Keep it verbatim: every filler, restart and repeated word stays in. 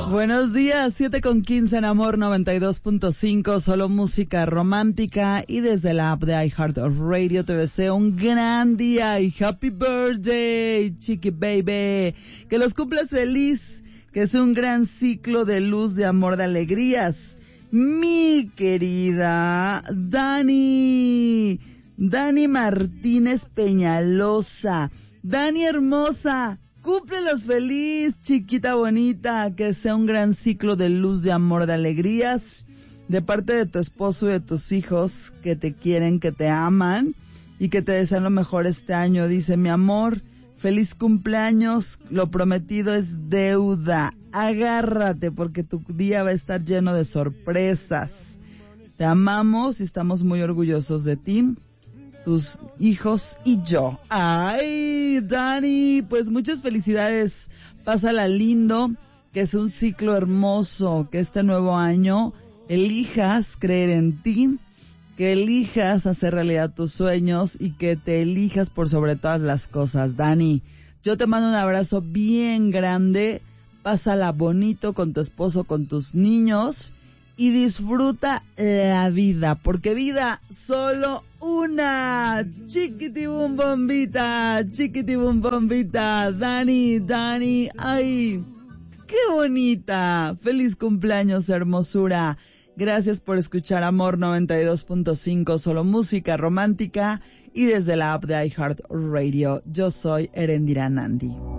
Buenos días, siete con quince en Amor noventa y dos punto cinco, solo música romántica, y desde la app de iHeartRadio te deseo un gran día y happy birthday, chiqui baby, que los cumplas feliz, que sea un gran ciclo de luz, de amor, de alegrías. Mi querida Dani, Dani Martínez Peñalosa, Dani hermosa, cúmplelos feliz, chiquita bonita, que sea un gran ciclo de luz, de amor, de alegrías, de parte de tu esposo y de tus hijos, que te quieren, que te aman, y que te desean lo mejor este año. Dice, mi amor, feliz cumpleaños, lo prometido es deuda, agárrate, porque tu día va a estar lleno de sorpresas. Te amamos y estamos muy orgullosos de ti, tus hijos y yo. Ay, Dani, pues muchas felicidades, pásala lindo, que es un ciclo hermoso, que este nuevo año elijas creer en ti, que elijas hacer realidad tus sueños y que te elijas por sobre todas las cosas. Dani, yo te mando un abrazo bien grande, pásala bonito con tu esposo, con tus niños, y disfruta la vida, porque vida solo una. Chiquitibum bombita, chiquitibum bombita. Dani, Dani, ay, qué bonita. Feliz cumpleaños, hermosura. Gracias por escuchar Amor noventa y dos punto cinco, solo música romántica, y desde la app de iHeartRadio. Yo soy Erendira Nandi.